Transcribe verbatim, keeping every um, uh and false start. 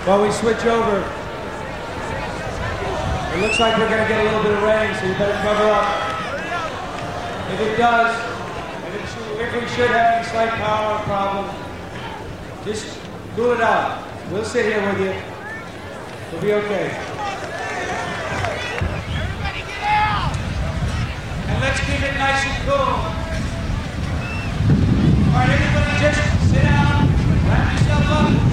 While we switch over, it looks like we're going to get a little bit of rain, so you better cover up. If it does, if, it should, if we should have any slight power problem, just cool it out. We'll sit here with you. We'll be okay. Everybody get out! And let's keep it nice and cool. All right, everybody just sit down, wrap yourself up.